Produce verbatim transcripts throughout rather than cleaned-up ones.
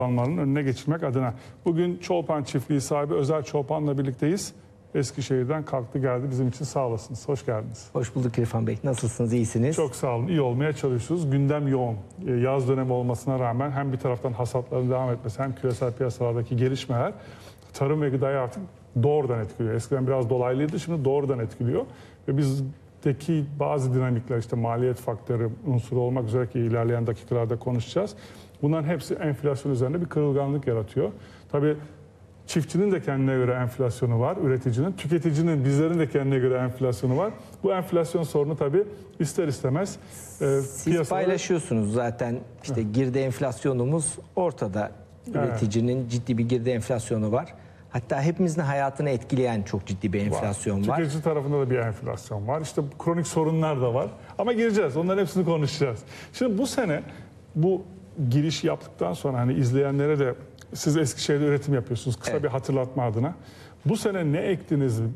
Almanların önüne geçirmek adına. Bugün Çolpan Çiftliği sahibi Özel Çolpan'la birlikteyiz. Eskişehir'den kalktı geldi. Bizim için sağ olasınız. Hoş geldiniz. Hoş bulduk İrfan Bey. Nasılsınız? İyisiniz? Çok sağ olun. İyi olmaya çalışıyoruz. Gündem yoğun. Yaz dönemi olmasına rağmen hem bir taraftan hasatların devam etmesi hem küresel piyasalardaki gelişmeler tarım ve gıdayı artık doğrudan etkiliyor. Eskiden biraz dolaylıydı, şimdi doğrudan etkiliyor. Ve bizdeki bazı dinamikler, işte maliyet faktörü unsuru olmak üzere ki ilerleyen dakikalarda konuşacağız. Bunların hepsi enflasyon üzerinde bir kırılganlık yaratıyor. Tabii çiftçinin de kendine göre enflasyonu var, üreticinin, tüketicinin, bizlerin de kendine göre enflasyonu var. Bu enflasyon sorunu tabii ister istemez e, Siz piyasaları... paylaşıyorsunuz zaten, işte girdi enflasyonumuz ortada. Üreticinin evet. ciddi bir girdi enflasyonu var. Hatta hepimizin hayatını etkileyen çok ciddi bir enflasyon var. var. Tüketici tarafında da bir enflasyon var. İşte kronik sorunlar da var. Ama gireceğiz, onların hepsini konuşacağız. Şimdi bu sene bu giriş yaptıktan sonra hani izleyenlere de siz Eskişehir'de üretim yapıyorsunuz. Kısa evet. bir hatırlatma adına. Bu sene ne ektiniz, e,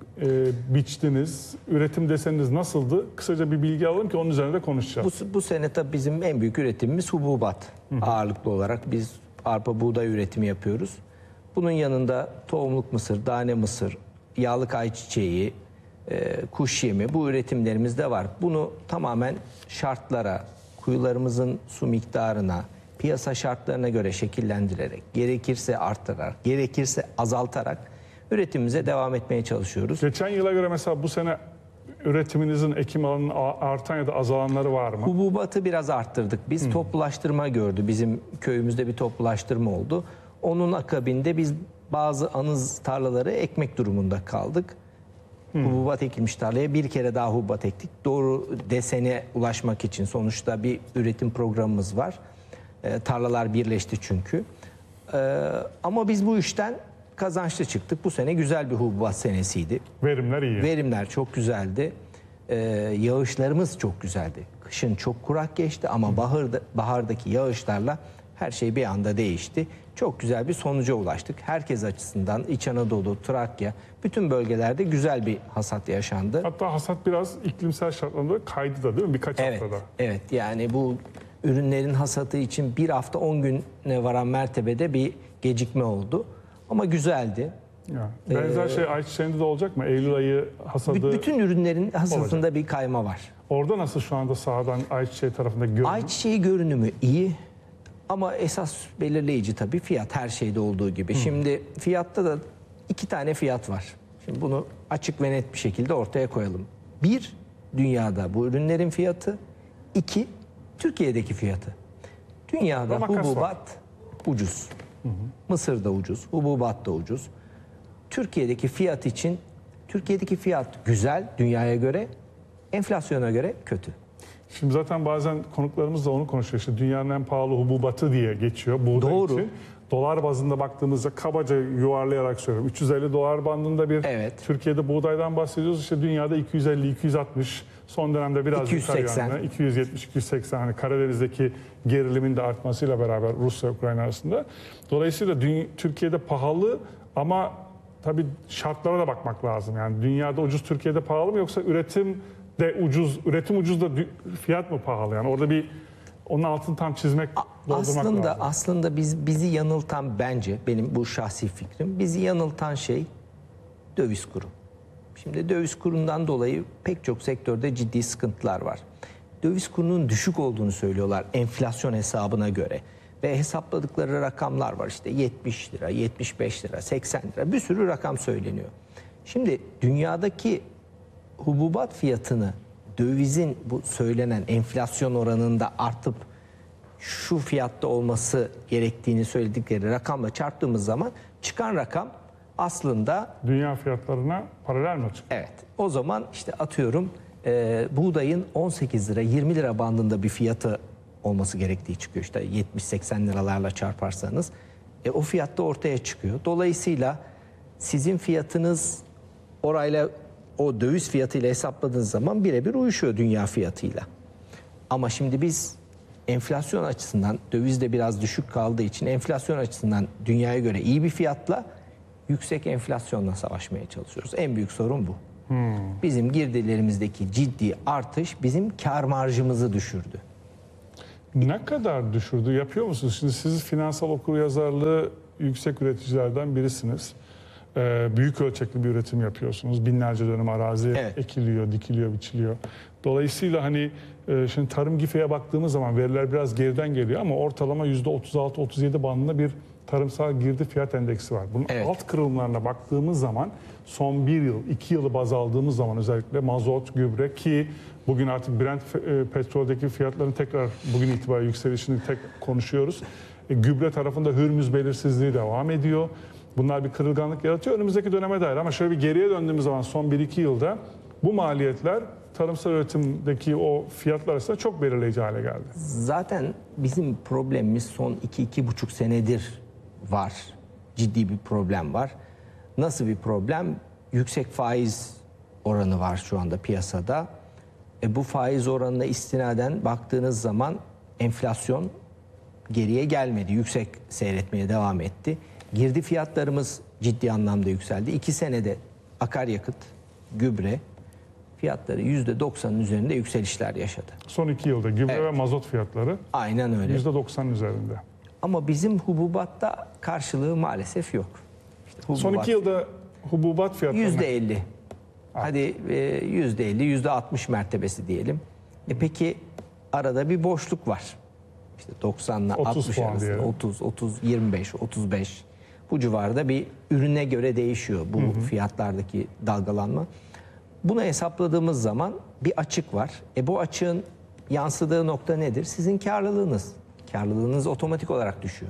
biçtiniz, üretim deseniniz nasıldı? Kısaca bir bilgi alalım ki onun üzerine de konuşacağız. Bu, bu sene tabii bizim en büyük üretimimiz hububat. Hı hı. Ağırlıklı olarak biz arpa buğday üretimi yapıyoruz. Bunun yanında tohumluk mısır, tane mısır, yağlık ayçiçeği, e, kuş yemi bu üretimlerimiz de var. Bunu tamamen şartlara, kuyularımızın su miktarına, piyasa şartlarına göre şekillendirerek, gerekirse arttırarak, gerekirse azaltarak üretimimize devam etmeye çalışıyoruz. Geçen yıla göre mesela bu sene üretiminizin ekim alanının artan ya da azalanları var mı? Hububatı biraz arttırdık. Biz hmm. toplulaştırma gördü. Bizim köyümüzde bir toplulaştırma oldu. Onun akabinde biz bazı anız tarlaları ekmek durumunda kaldık. Hmm. Hububat ekilmiş tarlaya bir kere daha hububat ektik. Doğru desene ulaşmak için sonuçta bir üretim programımız var. E, tarlalar birleşti çünkü. E, ama biz bu işten kazançlı çıktık. Bu sene güzel bir hububat senesiydi. Verimler iyi. Verimler çok güzeldi. E, yağışlarımız çok güzeldi. Kışın çok kurak geçti ama hmm. baharda, bahardaki yağışlarla her şey bir anda değişti. Çok güzel bir sonuca ulaştık. Herkes açısından İç Anadolu, Trakya, bütün bölgelerde güzel bir hasat yaşandı. Hatta hasat biraz iklimsel şartlarda kaydı da değil mi? Birkaç evet, haftada. Evet, yani bu ürünlerin hasatı için bir hafta on güne varan mertebede bir gecikme oldu. Ama güzeldi. Ya, benzer ee, şey ayçiçeğinde de olacak mı? Eylül ayı hasadı... Bütün ürünlerin hasatında olacak. Bir kayma var. Orada nasıl şu anda sahadan ayçiçeği tarafında görünüm? Ayçiçeği görünümü iyi. Ama esas belirleyici tabii fiyat, her şeyde olduğu gibi. Hmm. Şimdi fiyatta da iki tane fiyat var. Şimdi bunu açık ve net bir şekilde ortaya koyalım. Bir, dünyada bu ürünlerin fiyatı. İki, Türkiye'deki fiyatı. Dünyada hububat var. Ucuz. Hı hı. Mısır da ucuz, hububat da ucuz. Türkiye'deki fiyat için, Türkiye'deki fiyat güzel dünyaya göre, enflasyona göre kötü. Şimdi zaten bazen konuklarımız da onu konuşuyor. İşte dünyanın en pahalı hububatı diye geçiyor buğday Doğru. için. Dolar bazında baktığımızda kabaca yuvarlayarak söylüyorum. üç yüz elli dolar bandında bir evet. Türkiye'de buğdaydan bahsediyoruz. İşte dünyada iki yüz elli iki yüz altmış, son dönemde biraz iki yüz seksen. iki yüz yetmiş iki yüz seksen hani Karadeniz'deki gerilimin de artmasıyla beraber Rusya Ukrayna arasında. Dolayısıyla dünya, Türkiye'de pahalı ama tabii şartlara da bakmak lazım. Yani dünyada ucuz, Türkiye'de pahalı mı, yoksa üretim de ucuz, üretim ucuz da fiyat mı pahalı? Yani orada bir onun altını tam çizmek, doldurmak aslında, lazım. Aslında biz bizi yanıltan, bence benim bu şahsi fikrim, bizi yanıltan şey döviz kuru. Şimdi döviz kurundan dolayı pek çok sektörde ciddi sıkıntılar var. Döviz kurunun düşük olduğunu söylüyorlar enflasyon hesabına göre. Ve hesapladıkları rakamlar var, işte yetmiş lira, yetmiş beş lira, seksen lira, bir sürü rakam söyleniyor. Şimdi dünyadaki hububat fiyatını dövizin bu söylenen enflasyon oranında artıp şu fiyatta olması gerektiğini söyledikleri rakamla çarptığımız zaman çıkan rakam aslında dünya fiyatlarına paralel mi çıkıyor? Evet. O zaman işte atıyorum e, buğdayın on sekiz lira yirmi lira bandında bir fiyatı olması gerektiği çıkıyor. İşte yetmiş seksen liralarla çarparsanız e, o fiyatta ortaya çıkıyor. Dolayısıyla sizin fiyatınız orayla, o döviz fiyatıyla hesapladığınız zaman birebir uyuşuyor dünya fiyatıyla. Ama şimdi biz enflasyon açısından, döviz de biraz düşük kaldığı için enflasyon açısından dünyaya göre iyi bir fiyatla yüksek enflasyonla savaşmaya çalışıyoruz. En büyük sorun bu. Hmm. Bizim girdilerimizdeki ciddi artış bizim kar marjımızı düşürdü. Ne kadar düşürdü? Yapıyor musunuz? Şimdi siz finansal okuryazarlığı yüksek üreticilerden birisiniz. Ee, büyük ölçekli bir üretim yapıyorsunuz. Binlerce dönüm arazi Evet. ekiliyor, dikiliyor, biçiliyor. Dolayısıyla hani e, şimdi tarım GİFE'ye baktığımız zaman veriler biraz geriden geliyor ama ortalama yüzde otuz altı otuz yedi bandında bir tarımsal girdi fiyat endeksi var. Bunun Evet. alt kırılımlarına baktığımız zaman son bir yıl, iki yılı baz aldığımız zaman özellikle mazot, gübre ki bugün artık Brent e, petroldeki fiyatların tekrar bugün itibariyle yükselişini tek konuşuyoruz. E, gübre tarafında Hürmüz belirsizliği devam ediyor. Bunlar bir kırılganlık yaratıyor önümüzdeki döneme dair ama şöyle bir geriye döndüğümüz zaman son bir iki yılda bu maliyetler tarımsal üretimdeki o fiyatlar arasında çok belirleyici hale geldi. Zaten bizim problemimiz son iki iki buçuk senedir var. Ciddi bir problem var. Nasıl bir problem? Yüksek faiz oranı var şu anda piyasada. E bu faiz oranına istinaden baktığınız zaman enflasyon geriye gelmedi. Yüksek seyretmeye devam etti. Girdi fiyatlarımız ciddi anlamda yükseldi. İki senede akaryakıt, gübre fiyatları yüzde doksanın üzerinde yükselişler yaşadı. Son iki yılda gübre Evet. ve mazot fiyatları Aynen öyle. yüzde doksanın üzerinde. Ama bizim hububatta karşılığı maalesef yok. İşte Son hububat iki yılda hububat fiyatlarına... yüzde elli. Hadi e, yüzde elli, yüzde altmış mertebesi diyelim. E peki arada bir boşluk var. İşte doksanla otuz altmış puan arasında diyelim. otuz, otuz, yirmi beş, otuz beş bu civarda bir ürüne göre değişiyor bu hı hı. fiyatlardaki dalgalanma. Bunu hesapladığımız zaman bir açık var. E bu açığın yansıdığı nokta nedir? Sizin karlılığınız. Karlılığınız otomatik olarak düşüyor.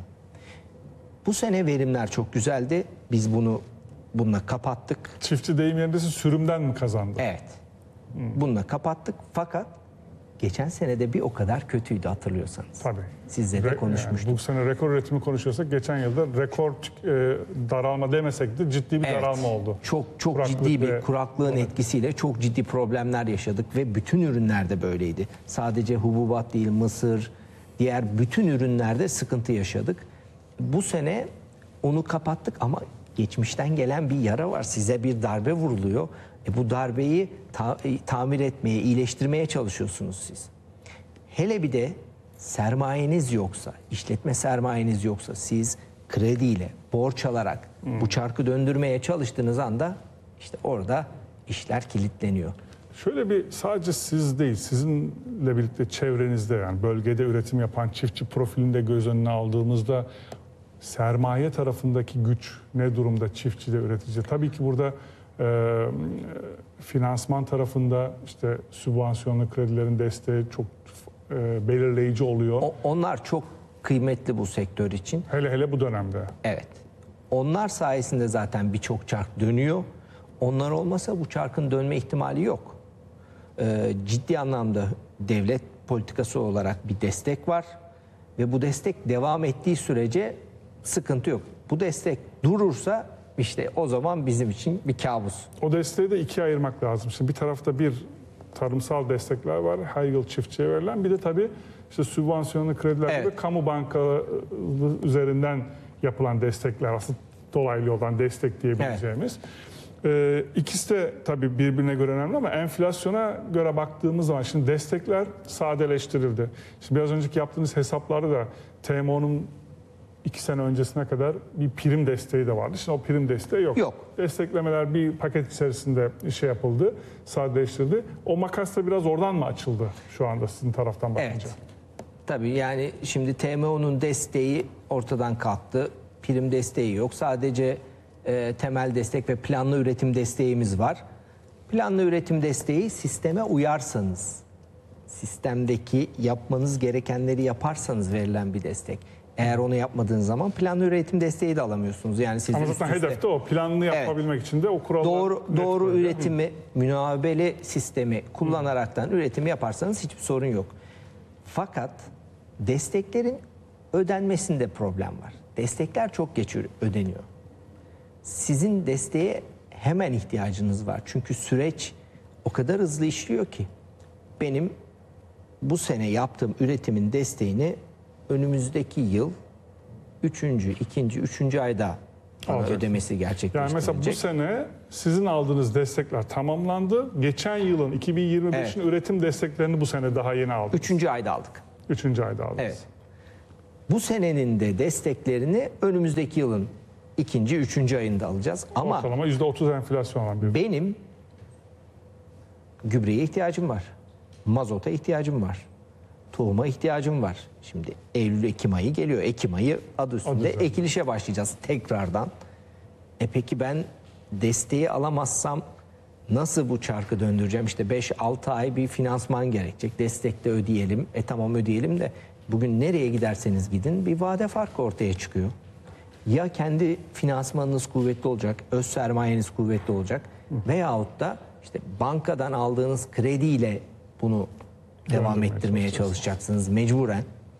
Bu sene verimler çok güzeldi. Biz bunu bununla kapattık. Çiftçi deyim yerindesi sürümden mi kazandı? Evet. Bununla kapattık. Fakat geçen sene de bir o kadar kötüydü hatırlıyorsanız. Tabii. Sizle de Re- konuşmuştuk. yani bu sene rekor üretimi konuşuyorsak geçen yılda rekor e, daralma demesek de ciddi bir Evet. daralma oldu. Çok çok Kuraklık ciddi bir ve- kuraklığın Evet. etkisiyle çok ciddi problemler yaşadık ve bütün ürünlerde böyleydi. Sadece hububat değil, mısır, diğer bütün ürünlerde sıkıntı yaşadık. Bu sene onu kapattık ama geçmişten gelen bir yara var. Size bir darbe vuruluyor. E bu darbeyi ta- e, tamir etmeye, iyileştirmeye çalışıyorsunuz siz. Hele bir de sermayeniz yoksa, işletme sermayeniz yoksa siz krediyle, borç alarak bu çarkı döndürmeye çalıştığınız anda işte orada işler kilitleniyor. Şöyle bir sadece siz değil, sizinle birlikte çevrenizde yani bölgede üretim yapan çiftçi profilinde göz önüne aldığımızda sermaye tarafındaki güç ne durumda çiftçide, üreticide? Tabii ki burada e, finansman tarafında işte sübvansiyonlu kredilerin desteği çok e, belirleyici oluyor. O- onlar çok kıymetli bu sektör için. Hele hele bu dönemde. Evet. Onlar sayesinde zaten birçok çark dönüyor. Onlar olmasa bu çarkın dönme ihtimali yok. Ee, ciddi anlamda devlet politikası olarak bir destek var ve bu destek devam ettiği sürece sıkıntı yok. Bu destek durursa işte o zaman bizim için bir kabus. O desteği de ikiye ayırmak lazım. Şimdi bir tarafta bir tarımsal destekler var. Her yıl çiftçiye verilen. Bir de tabii işte sübvansiyonlu krediler Evet. ve kamu bankaları üzerinden yapılan destekler. Aslında dolaylı yoldan destek diyebileceğimiz. Ee, ikisi de tabii birbirine göre önemli ama enflasyona göre baktığımız zaman şimdi destekler sadeleştirildi. Şimdi biraz önceki yaptığınız hesaplarda da T M O'nun iki sene öncesine kadar bir prim desteği de vardı. Şimdi o prim desteği yok. Yok. Desteklemeler bir paket içerisinde şey yapıldı, sadeleştirdi. O makas da biraz oradan mı açıldı şu anda sizin taraftan bakınca? Evet. Tabii yani şimdi T M O'nun desteği ortadan kalktı. Prim desteği yok. Sadece e, temel destek ve planlı üretim desteğimiz var. Planlı üretim desteği sisteme uyarsanız, sistemdeki yapmanız gerekenleri yaparsanız verilen bir destek. Eğer onu yapmadığınız zaman planlı üretim desteği de alamıyorsunuz. Yani siz Ama üst zaten üste- hedef de o. Planlı yapabilmek için de o kurallar Doğru net doğru böyle. üretimi, münavebeli sistemi kullanaraktan üretim yaparsanız hiçbir sorun yok. Fakat desteklerin ödenmesinde problem var. Destekler çok geç ödeniyor. Sizin desteğe hemen ihtiyacınız var. Çünkü süreç o kadar hızlı işliyor ki benim bu sene yaptığım üretimin desteğini önümüzdeki yıl üçüncü, ikinci, üçüncü ayda bana Alacak. ödemesi gerçekleştirilecek. Yani mesela bu sene sizin aldığınız destekler tamamlandı. Geçen yılın iki bin yirmi beşin Evet. üretim desteklerini bu sene daha yeni aldık. Üçüncü ayda aldık. Üçüncü ayda aldınız. Evet. Bu senenin de desteklerini önümüzdeki yılın ikinci, üçüncü ayında alacağız. Ama Ortalama yüzde otuz enflasyon olan bir. benim gübreye ihtiyacım var. Mazota ihtiyacım var. Tohuma ihtiyacım var. Şimdi Eylül-Ekim ayı geliyor. Ekim ayı adı üstünde Adı üzerinde. ekilişe başlayacağız tekrardan. E peki ben desteği alamazsam nasıl bu çarkı döndüreceğim? İşte beş altı ay bir finansman gerekecek. Destekte ödeyelim. E tamam ödeyelim de bugün nereye giderseniz gidin bir vade farkı ortaya çıkıyor. Ya kendi finansmanınız kuvvetli olacak, öz sermayeniz kuvvetli olacak veyahut da işte bankadan aldığınız krediyle bunu devam Döndürmeye ettirmeye çalışacaksınız mecburen.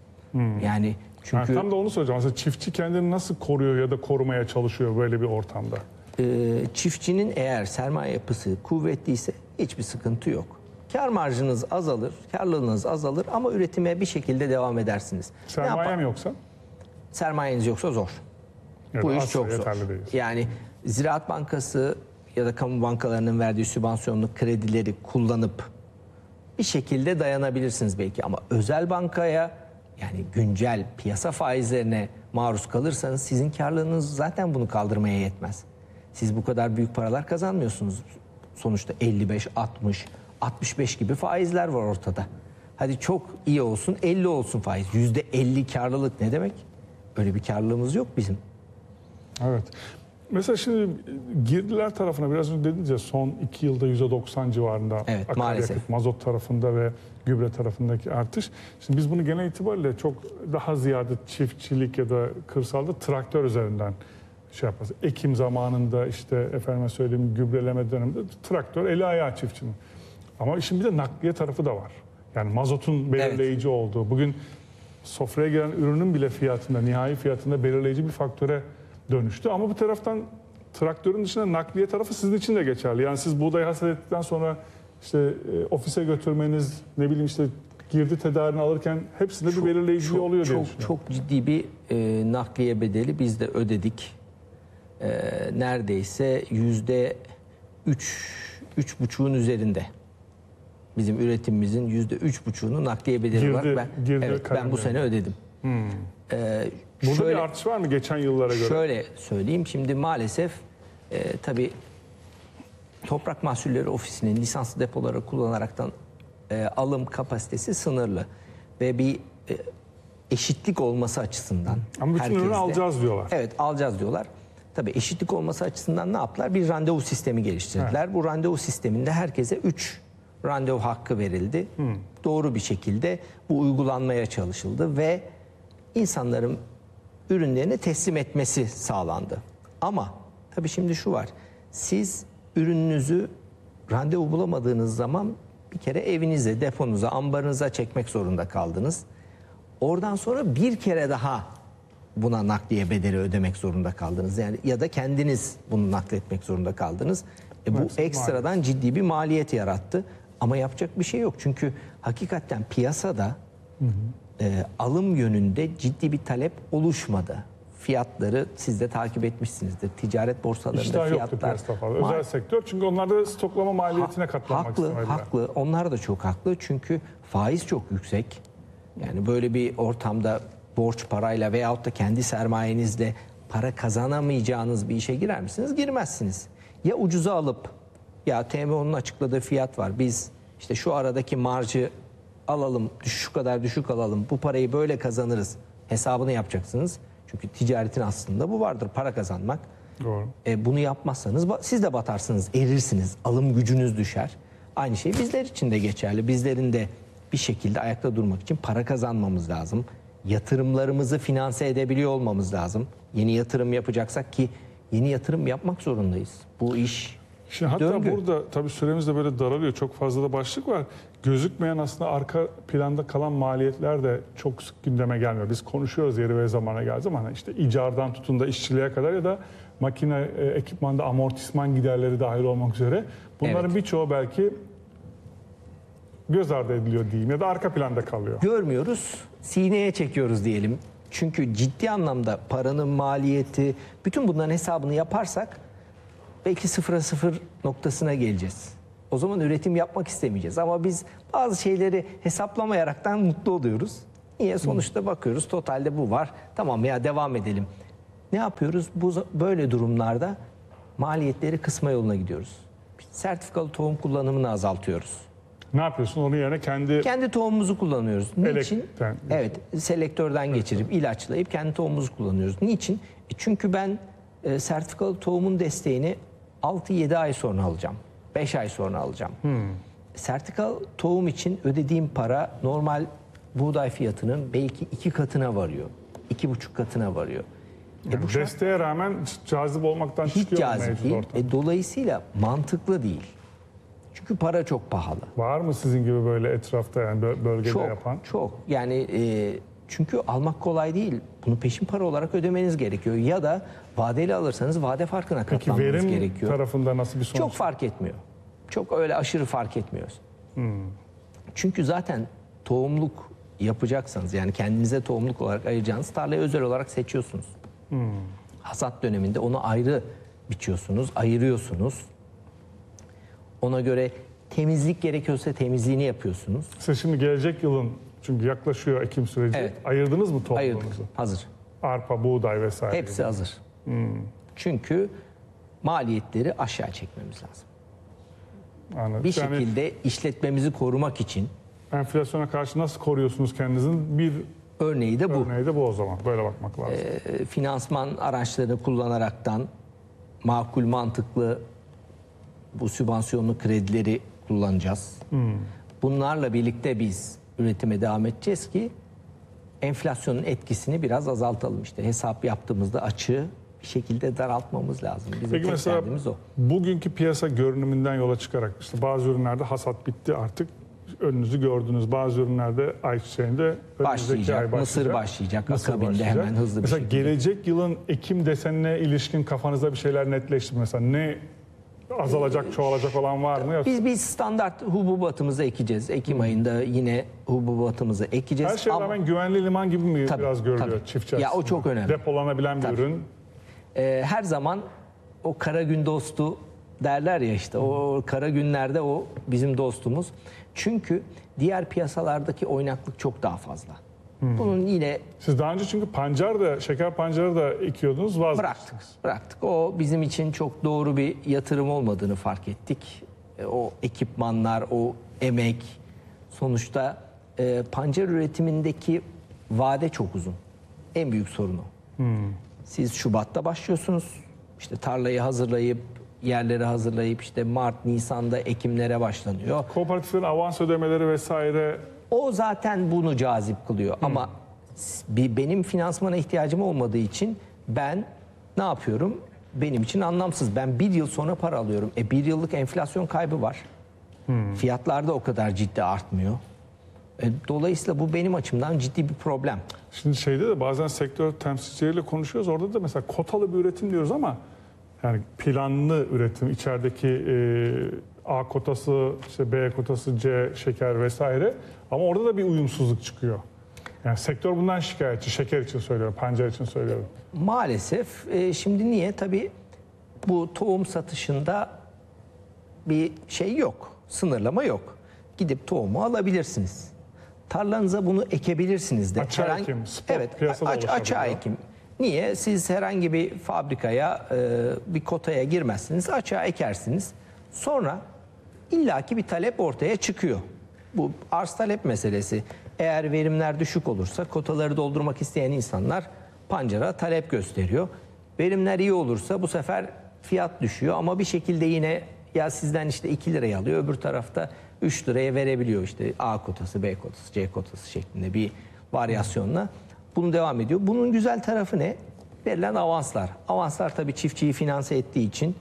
Yani çünkü Yani tam da onu soracağım. Aslında çiftçi kendini nasıl koruyor ya da korumaya çalışıyor böyle bir ortamda? e, çiftçinin eğer sermaye yapısı kuvvetliyse hiçbir sıkıntı yok. Kar marjınız azalır, karlılığınız azalır ama üretime bir şekilde devam edersiniz. Ne Sermaye yapar- mi yoksa? Sermayeniz yoksa zor. Ya Bu da iş azsa çok zor. yeterli değil. Yani Ziraat Bankası ya da kamu bankalarının verdiği sübvansiyonlu kredileri kullanıp bir şekilde dayanabilirsiniz belki ama özel bankaya yani güncel piyasa faizlerine maruz kalırsanız sizin karlılığınız zaten bunu kaldırmaya yetmez. Siz bu kadar büyük paralar kazanmıyorsunuz. Sonuçta elli beş, altmış, altmış beş gibi faizler var ortada. Hadi çok iyi olsun elli olsun faiz. yüzde elli karlılık ne demek? Öyle bir karlılığımız yok bizim. Evet. Mesela şimdi girdiler tarafına biraz önce dediniz ya son iki yılda yüzde doksan civarında Evet, akaryakıt, maalesef. mazot tarafında ve gübre tarafındaki artış. Şimdi biz bunu genel itibariyle çok daha ziyade çiftçilik ya da kırsalda traktör üzerinden şey yaparız. Ekim zamanında işte efendime söyleyeyim gübreleme döneminde traktör eli ayağı çiftçinin. Ama işin bir de nakliye tarafı da var. Yani mazotun belirleyici olduğu. Bugün sofraya gelen ürünün bile fiyatında, nihai fiyatında belirleyici bir faktöre dönüştü. Ama bu taraftan traktörün dışında nakliye tarafı sizin için de geçerli. Yani siz buğdayı hasat ettikten sonra işte e, ofise götürmeniz, ne bileyim işte girdi tedarini alırken hepsinde bir belirleyiciliği çok, oluyor diye çok, düşünüyorum. çok ciddi bir e, nakliye bedeli biz de ödedik. E, neredeyse yüzde üç, üç buçuğun üzerinde. Bizim üretimimizin yüzde üç buçuğunu nakliye bedeli Girdi- olarak ben, girdi evet, ben bu kalemleri. sene ödedim. E, Burada şöyle, bir artış var mı geçen yıllara göre? Şöyle söyleyeyim şimdi maalesef e, tabii Toprak Mahsulleri Ofisi'nin lisanslı depoları kullanaraktan e, alım kapasitesi sınırlı ve bir e, eşitlik olması açısından. Ama bütün ürünü herkeste- alacağız diyorlar. Evet alacağız diyorlar. Tabii eşitlik olması açısından ne yaptılar? Bir randevu sistemi geliştirdiler. Bu randevu sisteminde herkese üç randevu hakkı verildi. Doğru bir şekilde bu uygulanmaya çalışıldı ve insanların ürünlerini teslim etmesi sağlandı. Ama tabii şimdi şu var. Siz ürününüzü randevu bulamadığınız zaman bir kere evinize, deponuza, ambarınıza çekmek zorunda kaldınız. Oradan sonra bir kere daha buna nakliye bedeli ödemek zorunda kaldınız. Yani ya da kendiniz bunu nakletmek zorunda kaldınız. E bu Evet, ekstradan ciddi bir maliyet yarattı. Ama yapacak bir şey yok. Çünkü hakikaten piyasada e, alım yönünde ciddi bir talep oluşmadı. Fiyatları siz de takip etmişsinizdir. Ticaret borsalarında İştah yoktu fiyatlar... piyasada fazla. Ma- Özel sektör çünkü onlar da stoklama maliyetine Ha- katlanmak haklı, istemediler. haklı. Onlar da çok haklı. Çünkü faiz çok yüksek. Yani böyle bir ortamda borç parayla veyahut da kendi sermayenizle para kazanamayacağınız bir işe girer misiniz? Girmezsiniz. Ya ucuza alıp ya T M O'nun açıkladığı fiyat var. Biz işte şu aradaki marjı alalım, şu kadar düşük alalım. Bu parayı böyle kazanırız. Hesabını yapacaksınız. Çünkü ticaretin aslında bu vardır. Para kazanmak. Doğru. E, bunu yapmazsanız ba- siz de batarsınız, erirsiniz. Alım gücünüz düşer. Aynı şey bizler için de geçerli. Bizlerin de bir şekilde ayakta durmak için para kazanmamız lazım. Yatırımlarımızı finanse edebiliyor olmamız lazım. Yeni yatırım yapacaksak ki yeni yatırım yapmak zorundayız. Bu iş Şimdi hatta döngü. burada tabii süremiz de böyle daralıyor. Çok fazla da başlık var. Gözükmeyen aslında arka planda kalan maliyetler de çok sık gündeme gelmiyor. Biz konuşuyoruz yeri ve zamana geldiği zaman hani işte icardan tutun da işçiliğe kadar ya da makine, e, ekipmanda amortisman giderleri dahil olmak üzere. Bunların Evet. birçoğu belki göz ardı ediliyor diyeyim ya da arka planda kalıyor. Görmüyoruz, sineye çekiyoruz diyelim. Çünkü ciddi anlamda paranın maliyeti, bütün bunların hesabını yaparsak belki sıfıra sıfır noktasına geleceğiz. O zaman üretim yapmak istemeyeceğiz. Ama biz bazı şeyleri hesaplamayaraktan mutlu oluyoruz. Niye? Sonuçta bakıyoruz totalde bu var. Tamam ya devam edelim. Ne yapıyoruz? Bu böyle durumlarda maliyetleri kısma yoluna gidiyoruz. Sertifikalı tohum kullanımını azaltıyoruz. Ne yapıyorsun? Onun yerine kendi Kendi tohumumuzu kullanıyoruz. Niçin? Elekten- Evet, selektörden geçirip ilaçlayıp kendi tohumumuzu kullanıyoruz. Niçin? E çünkü ben e, sertifikalı tohumun desteğini altı yedi ay sonra alacağım. beş ay sonra alacağım. Sertifikalı tohum için ödediğim para normal buğday fiyatının belki iki katına varıyor. iki buçuk katına varıyor. E bu şart desteğe rağmen cazip olmaktan hiç çıkıyor cazip mevcut değil. ortam. E, dolayısıyla mantıklı değil. Çünkü para çok pahalı. Var mı sizin gibi böyle etrafta yani bö- bölgede Çok, yapan? çok. Yani e, çünkü almak kolay değil. Bunu peşin para olarak ödemeniz gerekiyor. Ya da vadeli alırsanız vade farkına Peki katlanmanız verim gerekiyor. tarafında nasıl bir sonuç? Çok fark etmiyor. Çok öyle aşırı fark etmiyor. Çünkü zaten tohumluk yapacaksanız yani kendinize tohumluk olarak ayıracağınız tarlayı özel olarak seçiyorsunuz. Hasat döneminde onu ayrı biçiyorsunuz, ayırıyorsunuz. Ona göre temizlik gerekiyorsa temizliğini yapıyorsunuz. Siz şimdi gelecek yılın çünkü yaklaşıyor ekim süreci. Evet. Ayırdınız mı Ayırdık. tohumunuzu? Hazır. Arpa, buğday vesaire. Hepsi gibi. hazır. Çünkü maliyetleri aşağı çekmemiz lazım. Anladım. Bir Yani şekilde işletmemizi korumak için enflasyona karşı nasıl koruyorsunuz kendinizin? Bir örneği de bu. örneği de bu o zaman. Böyle bakmak lazım. E, finansman araçlarını kullanaraktan makul mantıklı bu sübvansiyonlu kredileri kullanacağız. Bunlarla birlikte biz üretime devam edeceğiz ki enflasyonun etkisini biraz azaltalım. İşte hesap yaptığımızda açığı bir şekilde daraltmamız lazım. Bizim Peki tek mesela derdimiz o. bugünkü piyasa görünümünden yola çıkarak işte bazı ürünlerde hasat bitti artık önünüzü gördünüz. Bazı ürünlerde ayçiçeğinde önümüzdeki Başlayacak, ay mısır başlayacak, Mısır akabinde başlayacak. hemen hızlı bir mesela şekilde. gelecek yılın Ekim desenine ilişkin kafanızda bir şeyler netleşti mi? Mesela ne azalacak, çoğalacak olan var mı? Yoksa Biz biz standart hububatımızı ekeceğiz. Ekim ayında yine hububatımızı ekeceğiz. her şeye Ama, rağmen güvenli liman gibi mi Tabii, biraz görülüyor tabii. çiftçi Ya o açısından? çok önemli. Depolanabilen bir Tabii. ürün. e, her zaman o kara gün dostu derler ya işte o kara günlerde o bizim dostumuz. Çünkü diğer piyasalardaki oynaklık çok daha fazla. Bunun yine Siz daha önce çünkü pancar da, şeker pancarı da ekiyordunuz, bıraktık. vazgeçtiniz. Bıraktık. O bizim için çok doğru bir yatırım olmadığını fark ettik. E, O ekipmanlar, o emek sonuçta e, pancar üretimindeki vade çok uzun. En büyük sorunu. Siz Şubat'ta başlıyorsunuz. İşte tarlayı hazırlayıp, yerleri hazırlayıp işte Mart, Nisan'da ekimlere başlanıyor. Kooperatiflerin avans ödemeleri vesaire O zaten bunu cazip kılıyor. Ama bir benim finansmana ihtiyacım olmadığı için ben ne yapıyorum? Benim için anlamsız. Ben bir yıl sonra para alıyorum. E bir yıllık enflasyon kaybı var. Fiyatlar da o kadar ciddi artmıyor. E, dolayısıyla bu benim açımdan ciddi bir problem. Şimdi şeyde de bazen sektör temsilcileriyle konuşuyoruz. Orada da mesela kotalı bir üretim diyoruz ama yani planlı üretim içerideki e, A kotası, işte B kotası, C şeker vesaire ama orada da bir uyumsuzluk çıkıyor. Yani sektör bundan şikayetçi. Şeker için söylüyorum, pancar için söylüyorum. Maalesef e, şimdi niye? Tabii bu tohum satışında bir şey yok. Sınırlama yok. Gidip tohumu alabilirsiniz. Tarlanıza bunu ekebilirsiniz de. Açığa ekim, spot evet, piyasada aç, açığa oluşabiliyor. ekim. Niye? Siz herhangi bir fabrikaya, e, bir kotaya girmezsiniz. Açığa ekersiniz. Sonra illaki bir talep ortaya çıkıyor. Bu arz talep meselesi. Eğer verimler düşük olursa kotaları doldurmak isteyen insanlar pancara talep gösteriyor. Verimler iyi olursa bu sefer fiyat düşüyor ama bir şekilde yine ya sizden işte iki liraya alıyor, öbür tarafta üç liraya verebiliyor işte A kotası, B kotası, C kotası şeklinde bir varyasyonla. Bunu devam ediyor. Bunun güzel tarafı ne? Verilen avanslar. Avanslar tabii çiftçiyi finanse ettiği için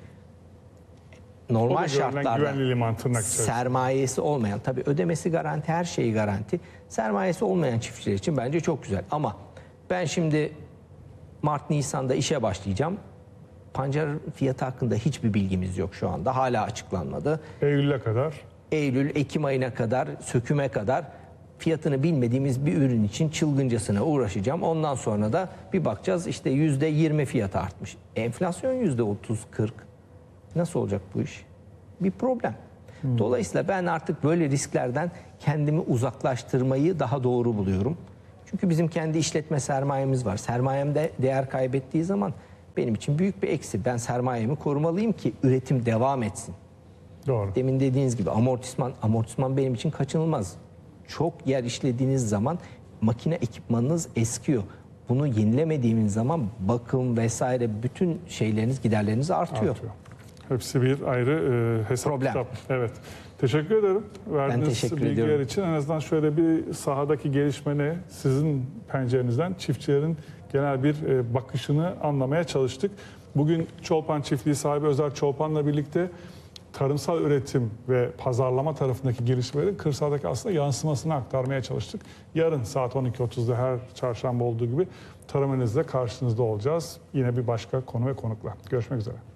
O da normal görünen şartlarda güvenli liman tırnak içerisinde. sermayesi olmayan, tabii ödemesi garanti, her şeyi garanti. Sermayesi olmayan çiftçiler için bence çok güzel. Ama ben şimdi Mart, Nisan'da işe başlayacağım. Pancar fiyatı hakkında hiçbir bilgimiz yok şu anda. Hala açıklanmadı. Eylül'e kadar. Eylül, Ekim ayına kadar, söküme kadar fiyatını bilmediğimiz bir ürün için çılgıncasına uğraşacağım. Ondan sonra da bir bakacağız işte yüzde yirmi fiyatı artmış. Enflasyon yüzde otuz, kırk. Nasıl olacak bu iş? Bir problem. Dolayısıyla ben artık böyle risklerden kendimi uzaklaştırmayı daha doğru buluyorum. Çünkü bizim kendi işletme sermayemiz var. Sermayem de değer kaybettiği zaman benim için büyük bir eksi. Ben sermayemi korumalıyım ki üretim devam etsin. Doğru. Demin dediğiniz gibi amortisman, amortisman benim için kaçınılmaz. Çok yer işlediğiniz zaman makine ekipmanınız eskiyor. Bunu yenilemediğiniz zaman bakım vesaire bütün şeyleriniz, giderleriniz artıyor. Artıyor. Hepsi bir ayrı e, hesap Problem. kitap. Evet. Teşekkür ederim. Verdiğiniz teşekkür bilgiler ediyorum. için en azından şöyle bir sahadaki gelişmeni sizin pencerenizden çiftçilerin genel bir e, bakışını anlamaya çalıştık. Bugün Çolpan Çiftliği sahibi Özer Çolpan'la birlikte tarımsal üretim ve pazarlama tarafındaki gelişmelerin kırsaldaki aslında yansımasını aktarmaya çalıştık. Yarın saat on iki otuzda her çarşamba olduğu gibi tarım analizle karşınızda olacağız. Yine bir başka konu ve konukla. Görüşmek üzere.